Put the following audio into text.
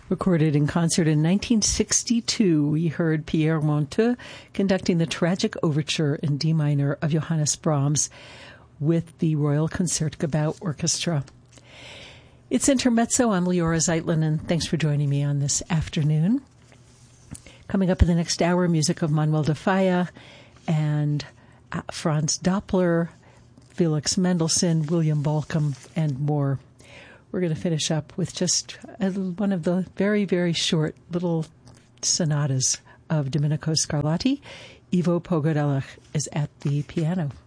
Recorded in concert in 1962, we heard Pierre Monteux conducting the tragic overture in D minor of Johannes Brahms with the Royal Concertgebouw Orchestra. It's Intermezzo. I'm Leora Zeitlin, and thanks for joining me on this afternoon. Coming up in the next hour, music of Manuel de Falla and Franz Doppler, Felix Mendelssohn, William Bolcom, and more. We're going to finish up with just one of the very, very short little sonatas of Domenico Scarlatti. Ivo Pogodella is at the piano.